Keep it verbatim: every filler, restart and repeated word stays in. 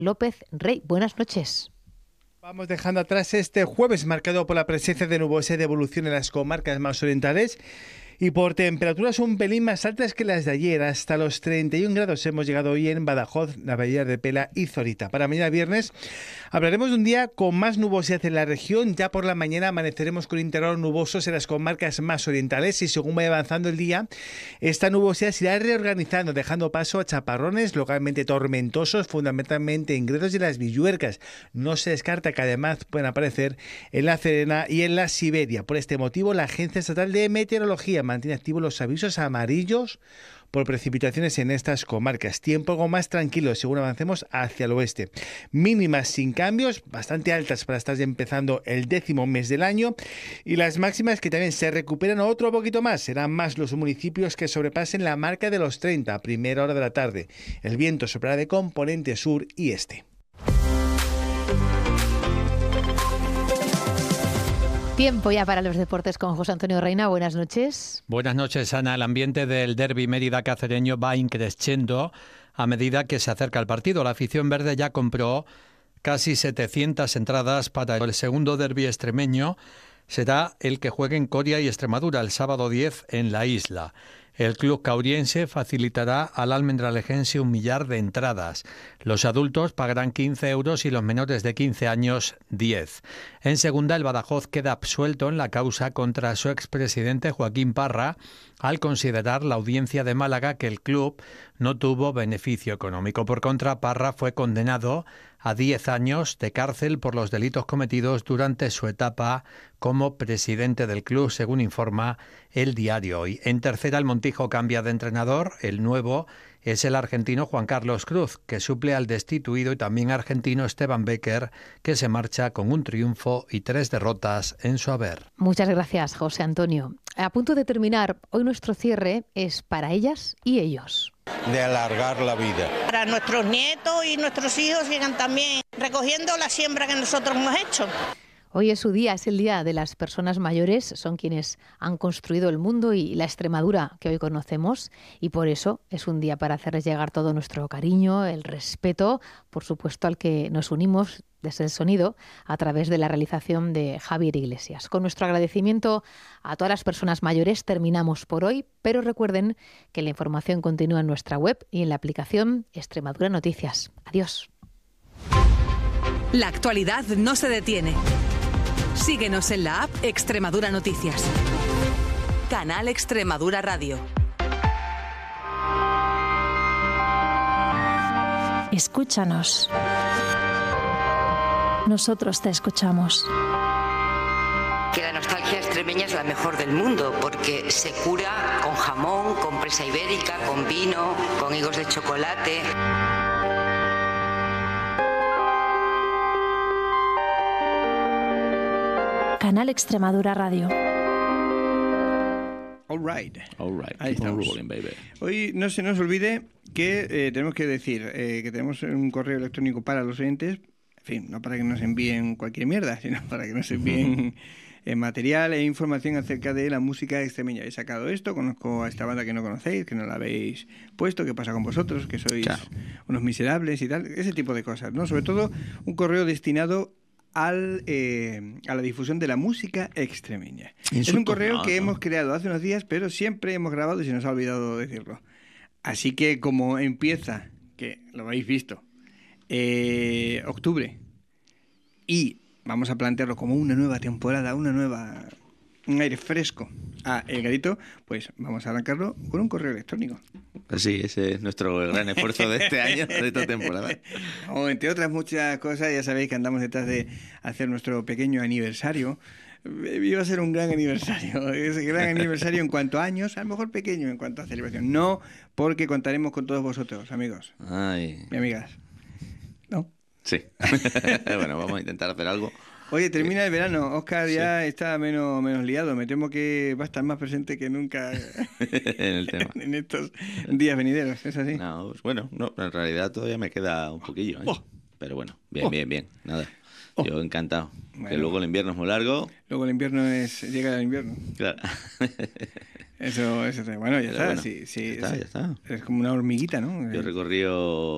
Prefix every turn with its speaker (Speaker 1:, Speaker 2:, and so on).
Speaker 1: López Rey. Buenas noches.
Speaker 2: Vamos dejando atrás este jueves marcado por la presencia de nubosidad de evolución en las comarcas más orientales y por temperaturas un pelín más altas que las de ayer. Hasta los treinta y un grados hemos llegado hoy en Badajoz, Navallar de Pela y Zorita. Para mañana viernes hablaremos de un día con más nubosidad en la región. Ya por la mañana amaneceremos con intervalos nubosos en las comarcas más orientales y según vaya avanzando el día, esta nubosidad se irá reorganizando, dejando paso a chaparrones localmente tormentosos, fundamentalmente en Gredos y las Villuercas. No se descarta que además puedan aparecer en la Serena y en la Siberia. Por este motivo, la Agencia Estatal de Meteorología mantiene activos los avisos amarillos por precipitaciones en estas comarcas. Tiempo algo más tranquilo según avancemos hacia el oeste. Mínimas sin cambios, bastante altas para estar ya empezando el décimo mes del año, y las máximas que también se recuperan otro poquito más. Serán más los municipios que sobrepasen la marca de los treinta a primera hora de la tarde. El viento soplará de componente sur y este.
Speaker 1: Tiempo ya para los deportes con José Antonio Reina. Buenas noches.
Speaker 3: Buenas noches, Ana. El ambiente del derbi Mérida cacereño va increciendo a medida que se acerca el partido. La afición verde ya compró casi setecientas entradas para el segundo derbi extremeño. Será el que juegue en Coria y Extremadura el sábado diez en la isla. El club cauriense facilitará al almendralejense un millar de entradas. Los adultos pagarán quince euros y los menores de quince años diez. En segunda, el Badajoz queda absuelto en la causa contra su expresidente Joaquín Parra al considerar la audiencia de Málaga que el club no tuvo beneficio económico. Por contra, Parra fue condenado a diez años de cárcel por los delitos cometidos durante su etapa como presidente del club, según informa el diario Hoy. En tercera, el Montijo cambia de entrenador. El nuevo es el argentino Juan Carlos Cruz, que suple al destituido y también argentino Esteban Becker, que se marcha con un triunfo y tres derrotas en su haber.
Speaker 1: Muchas gracias, José Antonio. A punto de terminar, hoy nuestro cierre es para ellas y ellos.
Speaker 4: De alargar la vida.
Speaker 5: Para nuestros nietos y nuestros hijos sigan también recogiendo la siembra que nosotros hemos hecho.
Speaker 1: Hoy es su día, es el día de las personas mayores, son quienes han construido el mundo y la Extremadura que hoy conocemos, y por eso es un día para hacerles llegar todo nuestro cariño, el respeto, por supuesto, al que nos unimos desde el sonido a través de la realización de Javier Iglesias. Con nuestro agradecimiento a todas las personas mayores terminamos por hoy, pero recuerden que la información continúa en nuestra web y en la aplicación Extremadura Noticias. Adiós.
Speaker 6: La actualidad no se detiene. Síguenos en la app Extremadura Noticias. Canal Extremadura Radio.
Speaker 7: Escúchanos. Nosotros te escuchamos.
Speaker 8: Que la nostalgia extremeña es la mejor del mundo porque se cura con jamón, con presa ibérica, con vino, con higos de chocolate.
Speaker 7: Canal Extremadura Radio.
Speaker 9: All right.
Speaker 10: All right.
Speaker 9: Ahí estamos.
Speaker 10: Rolling, baby.
Speaker 9: Hoy no se nos olvide que eh, tenemos que decir eh, que tenemos un correo electrónico para los oyentes, en fin, no para que nos envíen cualquier mierda, sino para que nos envíen eh, material e información acerca de la música extremeña. He sacado esto, conozco a esta banda que no conocéis, que no la habéis puesto, qué pasa con vosotros, que sois claro. unos miserables y tal, ese tipo de cosas, ¿no? Sobre todo un correo destinado Al, eh, a la difusión de la música extremeña. Insulto, es un correo no, que no. hemos creado hace unos días, pero siempre hemos grabado y se nos ha olvidado decirlo. Así que como empieza, que lo habéis visto, eh, octubre, y vamos a plantearlo como una nueva temporada, una nueva, un aire fresco a El Garito, pues vamos a arrancarlo con un correo electrónico.
Speaker 10: Sí, ese es nuestro gran esfuerzo de este año, de esta temporada.
Speaker 9: O entre otras muchas cosas, ya sabéis que andamos detrás de hacer nuestro pequeño aniversario. Iba a ser un gran aniversario, es un gran aniversario en cuanto a años, a lo mejor pequeño en cuanto a celebración. No, porque contaremos con todos vosotros, amigos
Speaker 10: Ay.
Speaker 9: y amigas. ¿No?
Speaker 10: Sí. Bueno, vamos a intentar hacer algo.
Speaker 9: Oye, termina el verano. Óscar ya sí. está menos, menos liado. Me temo que va a estar más presente que nunca
Speaker 10: en el tema.
Speaker 9: en estos días venideros. ¿Es así?
Speaker 10: No, pues bueno, no, en realidad todavía me queda un poquillo. ¿eh? Oh. Pero bueno, bien, oh. bien, bien. Nada. Oh. Yo encantado. Bueno. Que luego el invierno es muy largo.
Speaker 9: Luego el invierno es llega el invierno.
Speaker 10: Claro.
Speaker 9: Eso, eso. Bueno, ya Pero está.
Speaker 10: Bueno,
Speaker 9: sí, sí,
Speaker 10: ya está,
Speaker 9: sí.
Speaker 10: ya está.
Speaker 9: Es como una hormiguita, ¿no?
Speaker 10: Yo he recorrido